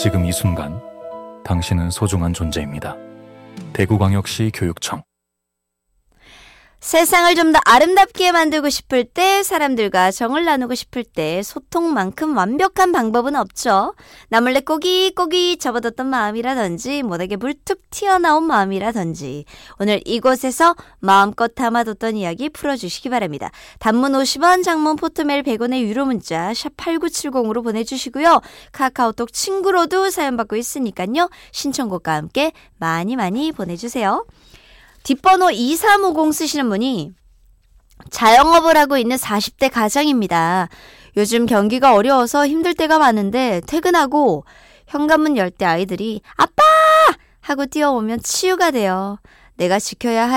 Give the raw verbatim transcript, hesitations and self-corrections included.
지금 이 순간 당신은 소중한 존재입니다. 대구광역시 교육청. 세상을 좀 더 아름답게 만들고 싶을 때, 사람들과 정을 나누고 싶을 때 소통만큼 완벽한 방법은 없죠. 나몰래 꼬깃꼬깃 접어뒀던 마음이라든지 못하게 불뚝 튀어나온 마음이라든지 오늘 이곳에서 마음껏 담아뒀던 이야기 풀어주시기 바랍니다. 단문 오십 원, 장문 포토메일 백 원의 유료 문자 샵 팔구칠공으로 보내주시고요. 카카오톡 친구로도 사연 받고 있으니까요. 신청곡과 함께 많이 많이 보내주세요. 뒷번호 이삼오공 쓰시는 분이 자영업을 하고 있는 사십 대 가장입니다. 요즘 경기가 어려워서 힘들 때가 많은데 퇴근하고 현관문 열 때 아이들이 아빠! 하고 뛰어오면 치유가 돼요. 내가 지켜야 할